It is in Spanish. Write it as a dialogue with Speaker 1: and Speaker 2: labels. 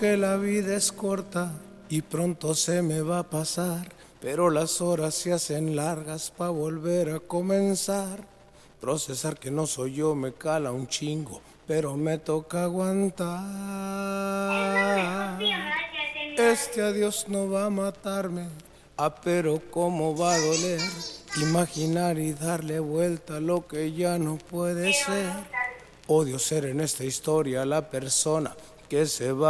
Speaker 1: Que la vida es corta y pronto se me va a pasar, pero las horas se hacen largas pa' volver a comenzar. Procesar que no soy yo me cala un chingo, pero me toca aguantar. Este adiós no va a matarme, pero cómo va a doler. Imaginar y darle vuelta a lo que ya no puede ser. Odio ser en esta historia la persona que se va